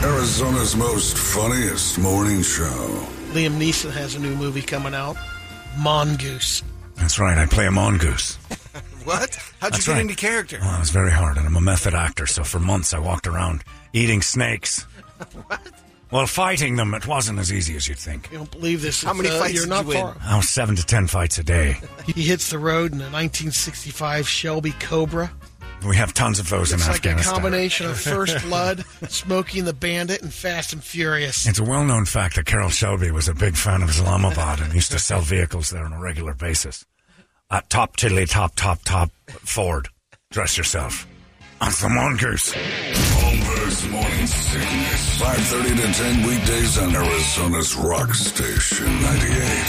Arizona's most funniest morning show. Liam Neeson has a new movie coming out, Mongoose. That's right, I play a mongoose. What? How'd you get into character? Well, it was very hard, and I'm a method actor, so for months I walked around eating snakes. What? Well, fighting them, it wasn't as easy as you'd think. You don't believe this. How many fights you're did not you win? far. 7 to 10 fights a day. He hits the road in a 1965 Shelby Cobra. We have tons of those in It's like Afghanistan. a combination of First Blood, Smokey and the Bandit, and Fast and Furious. It's a well-known fact that Carroll Shelby was a big fan of Islamabad and used to sell vehicles there on a regular basis. At top tiddly top Ford. Dress yourself. On the mongoose. Holmberg's Morning Sickness. 5:30 to 10 weekdays on Arizona's rock station, 98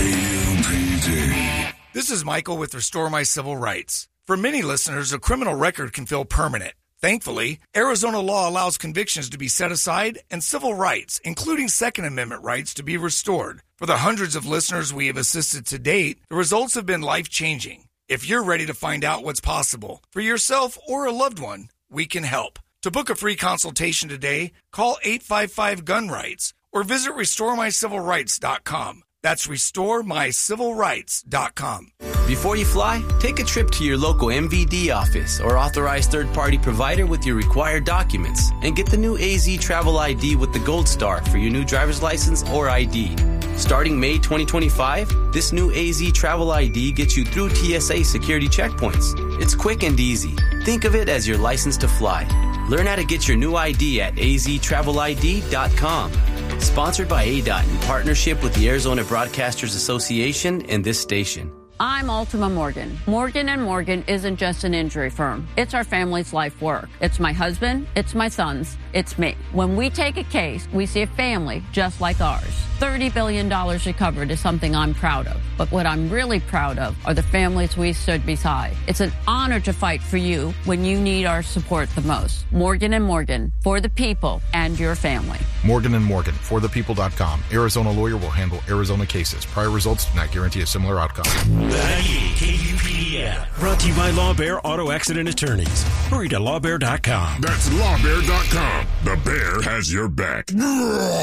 KUPD. This is Michael with Restore My Civil Rights. For many listeners, a criminal record can feel permanent. Thankfully, Arizona law allows convictions to be set aside and civil rights, including Second Amendment rights, to be restored. For the hundreds of listeners we have assisted to date, the results have been life-changing. If you're ready to find out what's possible for yourself or a loved one, we can help. To book a free consultation today, call 855-GUN-RIGHTS or visit RestoreMyCivilRights.com. That's RestoreMyCivilRights.com. Before you fly, take a trip to your local MVD office or authorized third-party provider with your required documents and get the new AZ Travel ID with the Gold Star for your new driver's license or ID. Starting May 2025, this new AZ Travel ID gets you through TSA security checkpoints. It's quick and easy. Think of it as your license to fly. Learn how to get your new ID at aztravelid.com. Sponsored by ADOT in partnership with the Arizona Broadcasters Association and this station. I'm Ultima Morgan. Morgan & Morgan isn't just an injury firm. It's our family's life work. It's my husband, it's my sons, it's me. When we take a case, we see a family just like ours. $30 billion recovered is something I'm proud of. But what I'm really proud of are the families we stood beside. It's an honor to fight for you when you need our support the most. Morgan & Morgan, for the people and your family. Morgan & Morgan, forthepeople.com. Arizona lawyer will handle Arizona cases. Prior results do not guarantee a similar outcome. The 98 KUPD app. Brought to you by Law Bear Auto Accident Attorneys. Hurry to lawbear.com. That's lawbear.com. The bear has your back.